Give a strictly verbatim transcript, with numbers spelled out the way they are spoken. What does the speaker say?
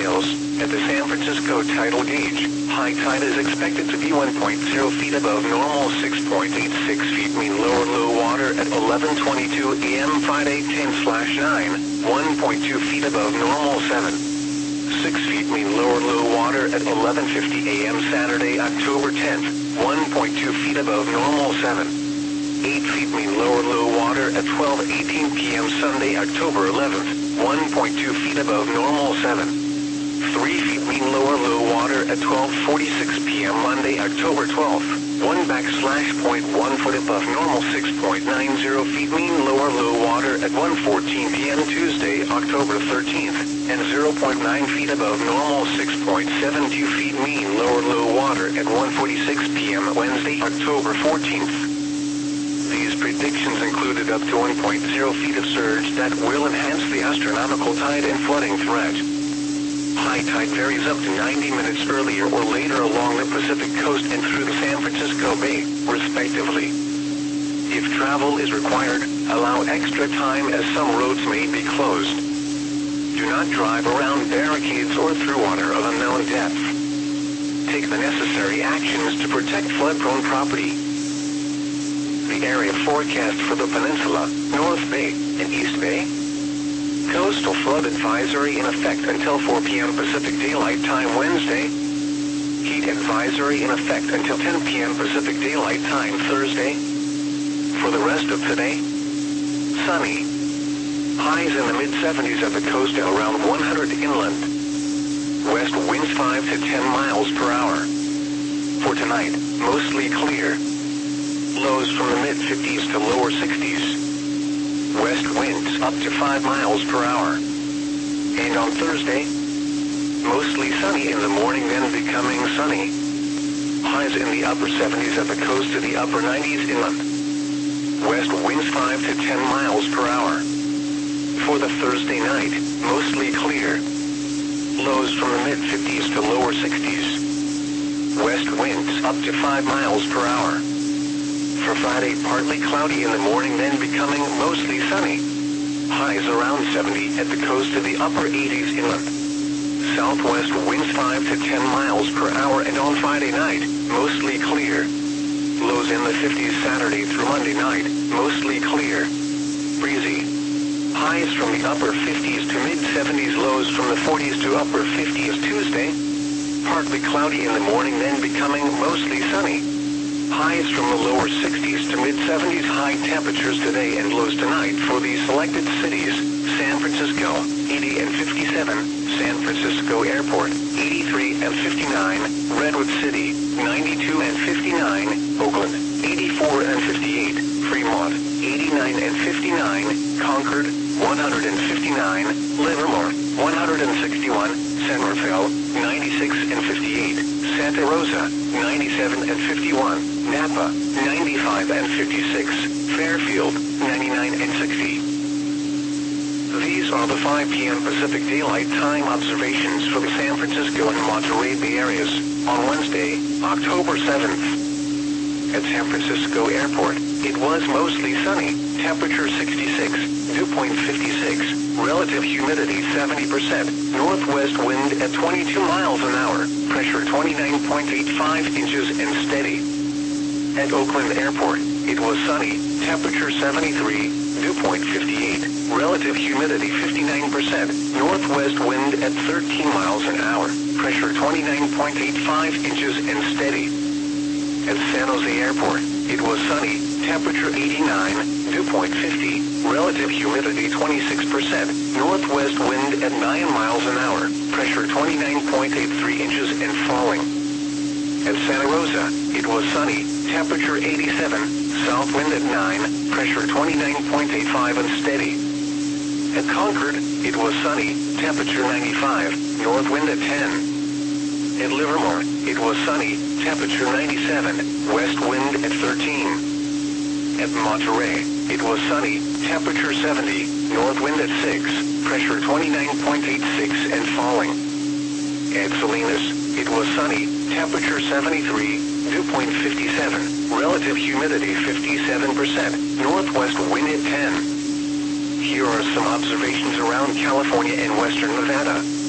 details. At the San Francisco tidal gauge, high tide is expected to be one point zero feet above normal, six point eight six feet mean lower low water at eleven twenty-two a m Friday ten slash nine, one point two feet above normal, seven. six feet mean lower low water at eleven fifty a m Saturday, October tenth, one point two feet above normal, seven. eight feet mean lower low water at twelve eighteen p m Sunday, October eleventh, one point two feet above normal, seven. three feet mean lower low water at twelve forty-six p m Monday, October twelfth, one backslash point one foot above normal, six point nine zero feet mean lower low water at one fourteen p m Tuesday, October thirteenth, and zero point nine feet above normal, six point seven two feet mean lower low water at one forty-six p m Wednesday, October fourteenth. These predictions included up to one point zero feet of surge that will enhance the astronomical tide and flooding threat. High tide varies up to ninety minutes earlier or later along the Pacific coast and through the San Francisco Bay, respectively. If travel is required, allow extra time as some roads may be closed. Do not drive around barricades or through water of unknown depth. Take the necessary actions to protect flood-prone property. The area forecast for the peninsula, North Bay, and East Bay. Coastal flood advisory in effect until four p m Pacific Daylight Time Wednesday. Heat advisory in effect until ten p m Pacific Daylight Time Thursday. For the rest of today, sunny. Highs in the mid seventies at the coast and around one hundred inland. West winds five to ten miles per hour. For tonight, mostly clear. Lows from the mid fifties to lower sixties. West winds up to five miles per hour. And on Thursday, mostly sunny in the morning, then becoming sunny. Highs in the upper seventies at the coast to the upper nineties inland. West winds five to ten miles per hour. For the Thursday night, mostly clear. Lows from the mid fifties to lower sixties. West winds up to five miles per hour. For Friday, partly cloudy in the morning, then becoming mostly sunny. Highs around seventy at the coast to the upper eighties inland. Southwest winds five to ten miles per hour, and on Friday night, mostly clear. Lows in the fifties Saturday through Monday night, mostly clear. Breezy. Highs from the upper fifties to mid seventies, lows from the forties to upper fifties Tuesday. Partly cloudy in the morning, then becoming mostly sunny. Highs from the lower sixties to mid seventies, high temperatures today and lows tonight for the selected cities: San Francisco, eighty and fifty-seven, San Francisco Airport, eighty-three and fifty-nine, Redwood City, ninety-two and fifty-nine, Oakland, eighty-four and fifty-eight, Fremont, eighty-nine and fifty-nine, Concord, one hundred fifty-nine, Livermore, one hundred sixty-one, San Rafael, ninety-six and fifty-eight, Santa Rosa, ninety-seven and fifty-one, Napa, ninety-five and fifty-six, Fairfield, ninety-nine and sixty. These are the five p m Pacific Daylight Time observations for the San Francisco and Monterey Bay areas on Wednesday, October seventh. At San Francisco Airport, it was mostly sunny, temperature sixty-six, dew point fifty-six, relative humidity seventy percent, northwest wind at twenty-two miles an hour, pressure twenty-nine point eight five inches and steady. At Oakland Airport, it was sunny, temperature seventy-three, dew point fifty-eight, relative humidity fifty-nine percent, northwest wind at thirteen miles an hour, pressure twenty-nine point eight five inches and steady. At San Jose Airport, it was sunny, temperature eighty-nine, dew point fifty, relative humidity twenty-six percent, northwest wind at nine miles an hour, pressure twenty-nine point eight three inches and falling. At Santa Rosa, it was sunny, temperature eighty-seven, south wind at nine, pressure twenty-nine point eight five and steady. At Concord, it was sunny, temperature ninety-five, north wind at ten. At Livermore, it was sunny, temperature ninety-seven, west wind at thirteen. At Monterey, it was sunny, temperature seventy, north wind at six, pressure twenty-nine point eight six and falling. At Salinas, it was sunny, temperature seventy-three, dew point fifty-seven, relative humidity fifty-seven percent, northwest wind at ten. Here are some observations around California and western Nevada.